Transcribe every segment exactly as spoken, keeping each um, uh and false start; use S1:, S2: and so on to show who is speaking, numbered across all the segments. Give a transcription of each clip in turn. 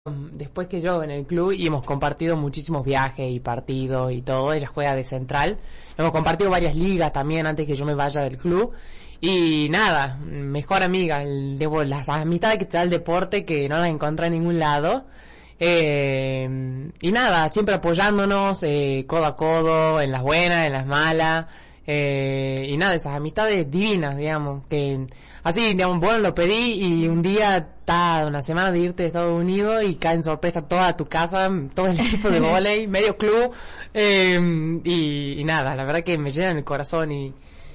S1: después que yo en el club y hemos compartido muchísimos viajes y partidos y todo. Ella juega de central, hemos compartido varias ligas también antes que yo me vaya del club. Y nada, mejor amiga, el, debo, las amistades que te da el deporte que no las encontré en ningún lado. Eh, y nada, siempre apoyándonos, eh, codo a codo, en las buenas, en las malas. Eh, y nada, esas amistades divinas, digamos, que así, digamos, bueno, lo pedí y un día está una semana de irte de Estados Unidos y cae en sorpresa toda tu casa, todo el equipo de vóley, medio club, eh, y, y nada, la verdad que me llena el corazón y,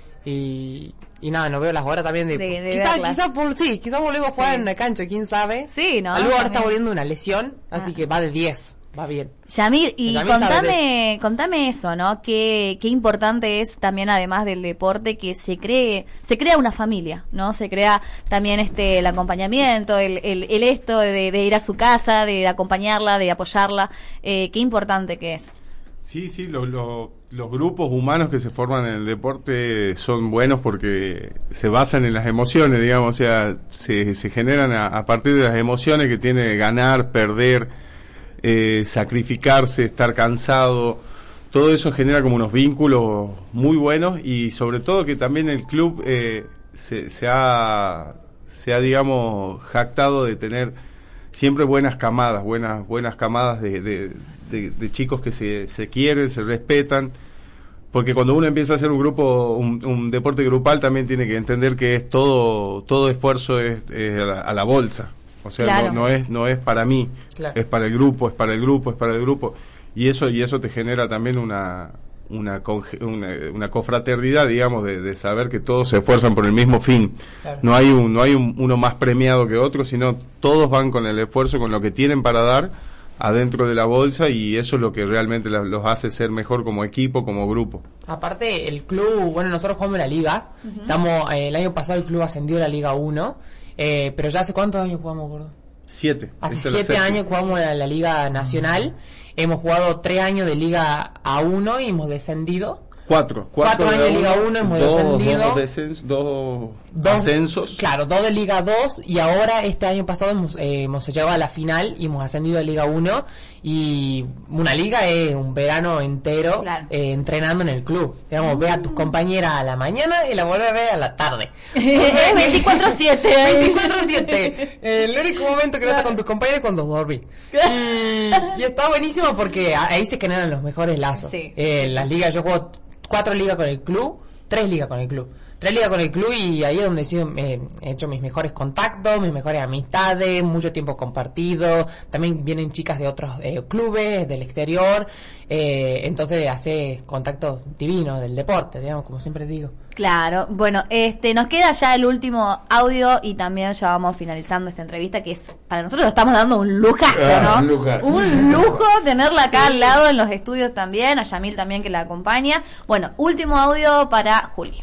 S1: y, y nada, no veo las horas también de,
S2: de, de
S1: quizás, quizás, por, sí, quizás volvemos a jugar sí. en la cancha, quién sabe.
S2: Sí, no.
S1: Luego ahora está volviendo una lesión, así ah. que va de diez. Va bien.
S2: Yamil, y contame, contame eso, ¿no? Qué, qué importante es también, además del deporte, que se cree, se crea una familia, ¿no? Se crea también este, el acompañamiento, el, el, el esto de, de ir a su casa, de acompañarla, de apoyarla, eh, qué importante que es.
S3: Sí, sí, lo, lo, los grupos humanos que se forman en el deporte son buenos porque se basan en las emociones, digamos, o sea, se, se generan a, a partir de las emociones que tiene ganar, perder, Eh, sacrificarse, estar cansado, todo eso genera como unos vínculos muy buenos y sobre todo que también el club eh, se, se ha se ha digamos jactado de tener siempre buenas camadas, buenas buenas camadas de, de, de, de chicos que se, se quieren, se respetan, porque cuando uno empieza a hacer un grupo, un, un deporte grupal también tiene que entender que es todo todo esfuerzo es, es a, la, a la bolsa. O sea, claro. no, no es no es para mí, claro. es para el grupo, es para el grupo, es para el grupo. Y eso y eso te genera también una una una, una confraternidad, digamos, de, de saber que todos se esfuerzan por el mismo fin. Claro. No hay un no hay un, uno más premiado que otro, sino todos van con el esfuerzo, con lo que tienen para dar adentro de la bolsa, y eso es lo que realmente los hace ser mejor como equipo, como grupo.
S1: Aparte, el club, bueno, nosotros jugamos en la liga. Uh-huh. Estamos eh, el año pasado el club ascendió a la Liga uno. Eh, pero ya hace cuántos años jugamos, gordo?
S3: Siete.
S1: Hace siete años jugamos en la, la Liga Nacional. Mm. Hemos jugado tres años de Liga A uno y hemos descendido.
S3: Cuatro.
S1: Cuatro, cuatro años de Liga uno hemos dos, descendido.
S3: Dos, descens, dos, dos ascensos.
S1: Claro, dos de Liga dos y ahora este año pasado hemos, eh, hemos llegado a la final y hemos ascendido a Liga uno. Y una liga es un verano entero, claro. eh, entrenando en el club. Digamos, mm. ve a tus compañeras a la mañana y la vuelve a ver a la tarde.
S2: veinticuatro siete.
S1: veinticuatro siete. El único momento que no estás con tus compañeros es cuando dormís. Y, y está buenísimo porque ahí se generan los mejores lazos. Sí. Eh, las ligas, yo juego cuatro ligas con el club, tres ligas con el club. Tres ligas con el club y ahí es donde sí, eh, he hecho mis mejores contactos, mis mejores amistades, mucho tiempo compartido. También vienen chicas de otros eh, clubes, del exterior. Eh, entonces hace contactos divinos del deporte, digamos, como siempre digo.
S2: Claro, bueno, este nos queda ya el último audio y también ya vamos finalizando esta entrevista, que es, para nosotros lo estamos dando un lujazo, ¿no?
S3: Ah, un lujazo.
S2: Un lujo tenerla acá sí. al lado en los estudios también, a Yamil también que la acompaña. Bueno, último audio para Juli.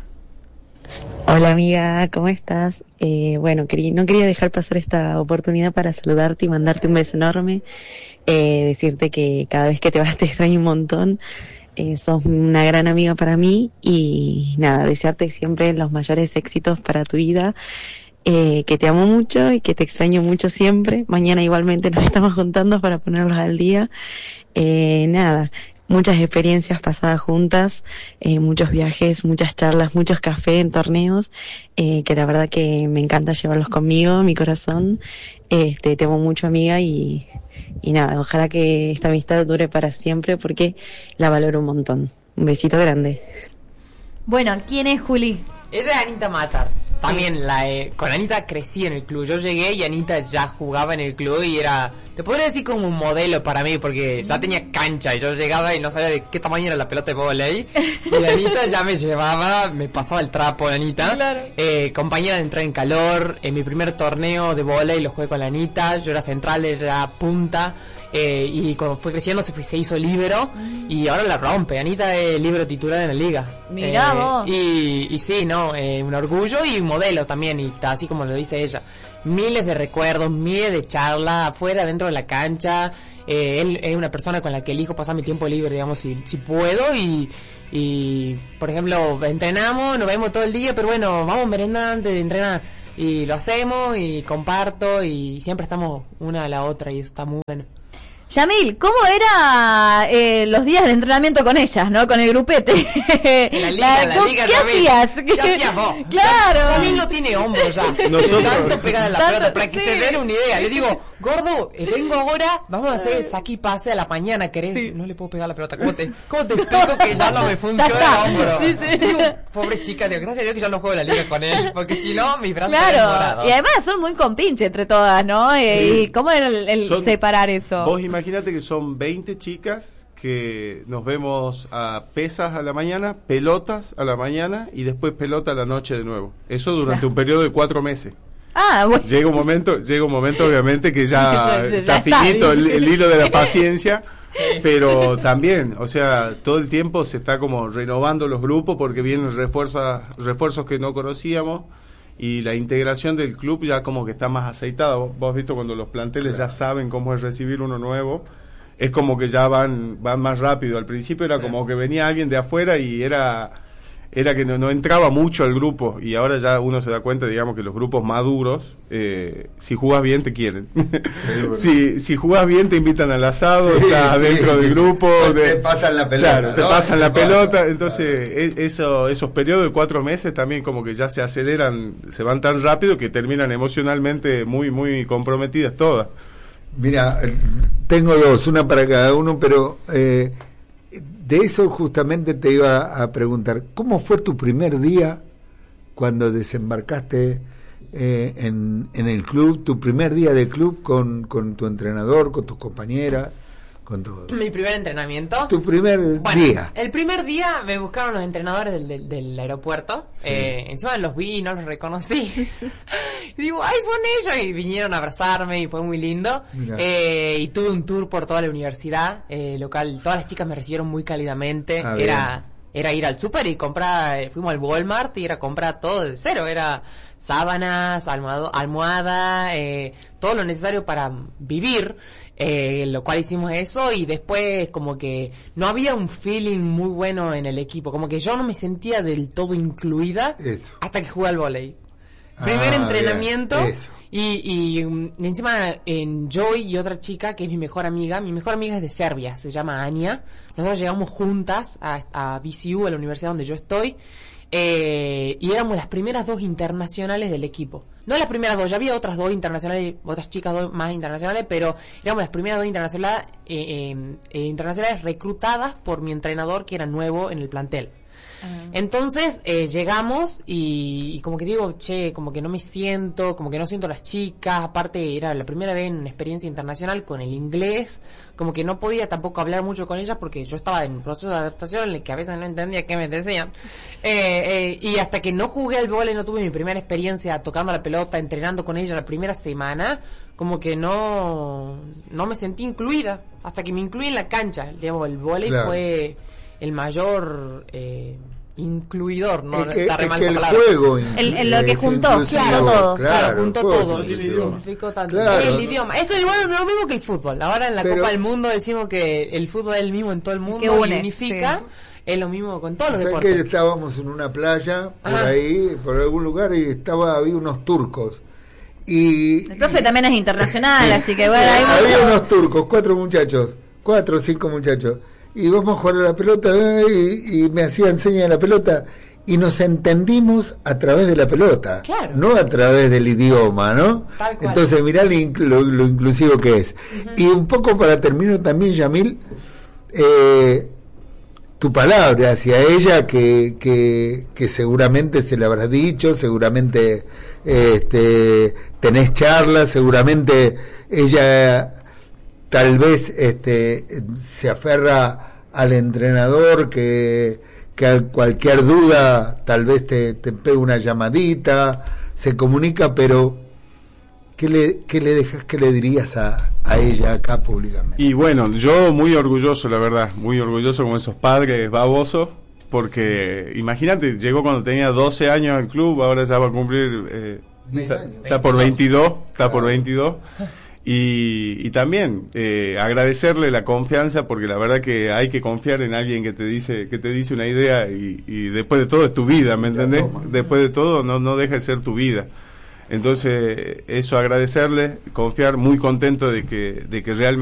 S4: Hola amiga, ¿cómo estás? Eh, bueno, querí, no quería dejar pasar esta oportunidad para saludarte y mandarte un beso enorme, eh, decirte que cada vez que te vas te extraño un montón, eh, sos una gran amiga para mí y nada, desearte siempre los mayores éxitos para tu vida, eh, que te amo mucho y que te extraño mucho siempre. Mañana igualmente nos estamos juntando para ponerlos al día, eh, nada. Muchas experiencias pasadas juntas, eh, muchos viajes, muchas charlas, muchos cafés en torneos, eh, que la verdad que me encanta llevarlos conmigo, mi corazón. Este, te amo mucho, amiga, y, y nada, ojalá que esta amistad dure para siempre porque la valoro un montón. Un besito grande.
S2: Bueno, ¿quién es Juli?
S1: Ella es Anita Matar. También sí. la eh, con Anita crecí en el club. Yo llegué y Anita ya jugaba en el club y era, te podría decir como un modelo para mí porque ya tenía cancha y yo llegaba y no sabía de qué tamaño era la pelota de vóley. Y Anita ya me llevaba, me pasaba el trapo de Anita. Claro. Eh, compañera de entrar en calor. En mi primer torneo de vóley lo jugué con la Anita. Yo era central, era punta. Eh, y cuando fue creciendo se, fue, se hizo líbero y ahora la rompe. Anita es líbero titular en la liga.
S2: Mirá
S1: eh,
S2: vos.
S1: Y, y sí, no, eh, un orgullo y un modelo también, y está así como lo dice ella. Miles de recuerdos, miles de charlas, afuera, dentro de la cancha. Eh, él es una persona con la que elijo pasar mi tiempo libre, digamos, si, si puedo. Y, y, por ejemplo, entrenamos, nos vemos todo el día, pero bueno, vamos merendar antes de entrenar. y lo hacemos y comparto y siempre estamos una a la otra y eso está muy bueno.
S2: Yamil, ¿cómo era eh, los días de entrenamiento con ellas, no? Con el grupete.
S1: La liga, la liga,
S2: ¿Qué
S1: Yamil.
S2: hacías?
S1: ¿Qué hacías vos?
S2: Claro.
S1: Yamil no tiene hombros ya.
S3: Nosotros.
S1: Tanto pegar a la
S2: Tanto,
S1: pelota, para que
S2: sí.
S1: se den una idea. Le digo, gordo, eh, vengo ahora, vamos a hacer saque y pase a la mañana, ¿querés?
S2: Sí.
S1: No le puedo pegar a la pelota. ¿Cómo te, cómo te explico que ya no me funciona
S2: está.
S1: el hombro?
S2: Sí, sí.
S1: Digo, pobre chica, digo, gracias a Dios que ya no juego la liga con él, porque si no, mis brazos
S2: Claro,
S1: estarían morados.
S2: y además son muy compinche entre todas, ¿no? Eh,
S3: Sí.
S2: ¿Y cómo era el, el
S3: Son-
S2: separar eso?
S3: Vos imaginate que son veinte chicas que nos vemos a pesas a la mañana, pelotas a la mañana y después pelota a la noche de nuevo. Eso durante un periodo de cuatro meses.
S2: Ah, bueno.
S3: Llega un momento, llega un momento obviamente que ya,
S2: Ya- ya
S3: está
S2: está,
S3: finito el,
S2: dice.
S3: el hilo de la paciencia, pero también, o sea, todo el tiempo se está como renovando los grupos porque vienen refuerzos, refuerzos que no conocíamos y la integración del club ya como que está más aceitada. Vos, vos has visto cuando los planteles ya saben cómo es recibir uno nuevo, es como que ya van van más rápido. Al principio era como que venía alguien de afuera y era era que no, no entraba mucho al grupo y ahora ya uno se da cuenta, digamos, que los grupos maduros, eh, si jugás bien te quieren. si si jugás bien te invitan al asado,
S5: Sí,
S3: estás
S5: sí.
S3: dentro del grupo.
S5: Te
S3: de-
S5: pasan la pelota,
S3: Claro, te
S5: ¿no?
S3: pasan la
S5: Te pasan.
S3: pelota. Entonces, e- eso, esos periodos de cuatro meses también como que ya se aceleran, se van tan rápido que terminan emocionalmente muy, muy comprometidas todas.
S5: Mira, eh, tengo dos, una para cada uno, pero eh, de eso justamente te iba a preguntar, ¿cómo fue tu primer día cuando desembarcaste eh, en, en el club, tu primer día de club con, con tu entrenador, con tus compañeras, con todo?
S1: Mi primer entrenamiento.
S5: Tu primer
S1: Bueno,
S5: día.
S1: el primer día me buscaron los entrenadores del, del, del aeropuerto.
S5: Sí.
S1: Eh, encima los vi y no los reconocí. Y digo, ¡ay, son ellos! Y vinieron a abrazarme y fue muy lindo.
S5: Mirá.
S1: Eh, y tuve un tour por toda la universidad eh, local. Todas las chicas me recibieron muy cálidamente.
S5: Ah, bien.
S1: Era era ir al súper y comprar. eh, Fuimos al Walmart y era comprar todo de cero. Era sábanas, almohado, almohada, eh, todo lo necesario para vivir. Eh, lo cual hicimos eso y después como que no había un feeling muy bueno en el equipo, como que yo no me sentía del todo incluida
S5: Eso.
S1: hasta que jugué al vóley.
S5: Ah,
S1: Primer entrenamiento
S5: bien, eso.
S1: y, y um, encima en Joy y otra chica que es mi mejor amiga, mi mejor amiga es de Serbia, se llama Ania. Nosotros llegamos juntas a, a B C U, a la universidad donde yo estoy, eh, y éramos las primeras dos internacionales del equipo. No las primeras dos, ya había otras dos internacionales, otras chicas dos más internacionales, pero éramos las primeras dos internacionales, eh, eh, eh, internacionales reclutadas por mi entrenador que era nuevo en el plantel. Entonces eh, llegamos y, y como que digo, che, como que no me siento, como que no siento las chicas, aparte era la primera vez en una experiencia internacional con el inglés, como que no podía tampoco hablar mucho con ellas porque yo estaba en un proceso de adaptación en el que a veces no entendía qué me decían. Eh, eh, y hasta que no jugué al vóley, no tuve mi primera experiencia tocando la pelota, entrenando con ella la primera semana, como que no, no me sentí incluida, hasta que me incluí en la cancha. Digamos, el vóley
S5: Claro.
S1: fue el mayor eh, incluidor, no
S5: Es que,
S1: está re
S5: es
S1: mal
S5: que
S1: esa
S5: el
S1: palabra.
S5: juego
S2: El- el- lo que
S5: es
S2: juntó,
S5: inclusivo,
S2: claro, todo.
S5: claro,
S1: Se juntó
S5: el juego
S1: todo,
S5: es
S1: y
S5: inclusivo.
S1: significó tanto.
S5: Claro.
S1: El idioma, es que igual lo mismo que el fútbol. Ahora en la
S5: Pero-
S1: Copa del Mundo decimos que el fútbol es el mismo en todo el mundo
S2: Que une,
S1: y unifica.
S2: sí.
S1: Es lo mismo con todos los
S5: O sea
S1: deportes.
S5: que estábamos en una playa por
S1: Ajá.
S5: ahí, por algún lugar, y estaba había unos turcos. Y
S2: El profe también es internacional, así que bueno, hay
S5: había
S2: mucho-
S5: unos turcos, cuatro muchachos, cuatro o cinco muchachos. Y vamos a jugar a la pelota, eh, y, y me hacían señas de la pelota. Y nos entendimos a través de la pelota,
S1: Claro.
S5: no a través del idioma, ¿no?
S1: Tal cual.
S5: Entonces mirá lo, inclu- lo- lo inclusivo que es. Y un poco para terminar también, Yamil, eh, tu palabra hacia ella, que, que, que seguramente se la habrás dicho, seguramente este, tenés charlas, seguramente ella tal vez este, se aferra al entrenador, que, que a cualquier duda tal vez te, te pega una llamadita, se comunica, pero ¿qué le, qué le dejas, qué le dirías a, a ella acá públicamente?
S3: Y bueno, yo muy orgulloso, la verdad, muy orgulloso como esos padres babosos, porque imagínate, llegó cuando tenía doce años al club, ahora ya va a cumplir, eh,
S5: diez
S3: está,
S5: años.
S3: está por veintidós, está por
S5: Claro.
S3: veintidós, y, y también eh, agradecerle la confianza, porque la verdad que hay que confiar en alguien que te dice que te dice una idea y, y después de todo es tu vida, ¿me
S5: Y la
S3: entendés?
S5: toma.
S3: Después de todo no, no deja de ser tu vida. Entonces, eso agradecerle, confiar, muy contento de que, de que realmente